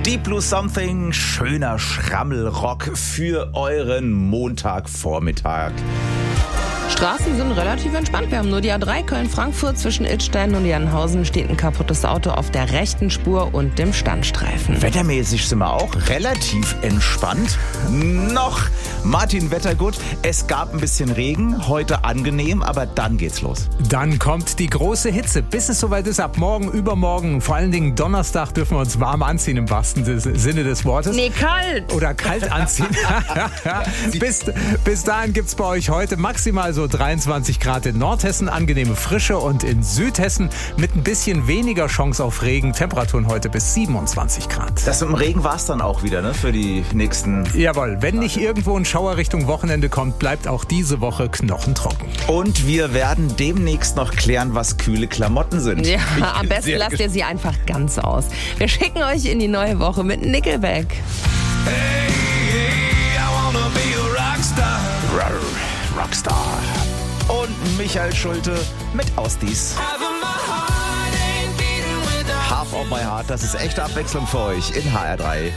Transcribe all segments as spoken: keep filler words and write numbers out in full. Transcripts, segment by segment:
Deep Blue Something, schöner Schrammelrock für euren Montagvormittag. Straßen sind relativ entspannt. Wir haben nur die A drei Köln-Frankfurt. Zwischen Idstein und Jannhausen steht ein kaputtes Auto auf der rechten Spur und dem Standstreifen. Wettermäßig sind wir auch relativ entspannt. Noch Martin Wettergut, es gab ein bisschen Regen, heute angenehm, aber dann geht's los. Dann kommt die große Hitze, bis es soweit ist. Ab morgen, übermorgen, vor allen Dingen Donnerstag dürfen wir uns warm anziehen im wahrsten Sinne des Wortes. Nee, kalt. Oder kalt anziehen. bis, bis dahin gibt's bei euch heute maximal so dreiundzwanzig Grad in Nordhessen, angenehme Frische, und in Südhessen mit ein bisschen weniger Chance auf Regen. Temperaturen heute bis siebenundzwanzig Grad. Das mit dem Regen war es dann auch wieder, ne, für die nächsten... Jawohl, wenn nicht irgendwo ein Schauer Richtung Wochenende kommt, bleibt auch diese Woche knochentrocken. Und wir werden demnächst noch klären, was kühle Klamotten sind. Ja, am besten lasst ihr sie einfach ganz aus. Wir schicken euch in die neue Woche mit Nickelback. Hey, hey, I wanna be a Rockstar. Rockstar. Und Michael Schulte mit Ausdies. Half of my heart, das ist echte Abwechslung für euch in H R drei.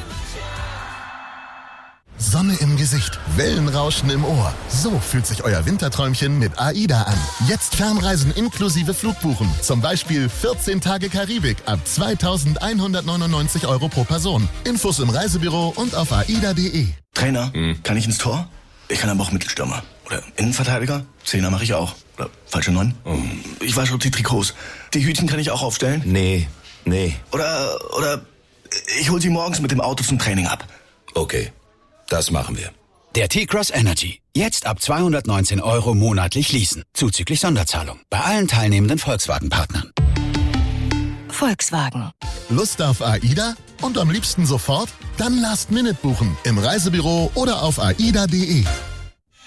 Sonne im Gesicht, Wellenrauschen im Ohr. So fühlt sich euer Winterträumchen mit AIDA an. Jetzt Fernreisen inklusive Flugbuchen. Zum Beispiel vierzehn Tage Karibik ab zweitausendeinhundertneunundneunzig Euro pro Person. Infos im Reisebüro und auf aida punkt de. Trainer, hm. kann ich ins Tor? Ich kann aber auch Mittelstürmer. Oder Innenverteidiger? Zehner mache ich auch. Oder falsche Neun? Oh. Ich wasche auch die Trikots. Die Hütchen kann ich auch aufstellen? Nee, nee. Oder, oder ich hol sie morgens mit dem Auto zum Training ab. Okay, das machen wir. Der T-Cross Energy. Jetzt ab zweihundertneunzehn Euro monatlich leasen. Zuzüglich Sonderzahlung. Bei allen teilnehmenden Volkswagen-Partnern. Volkswagen. Lust auf AIDA? Und am liebsten sofort? Dann Last Minute buchen. Im Reisebüro oder auf aida punkt de.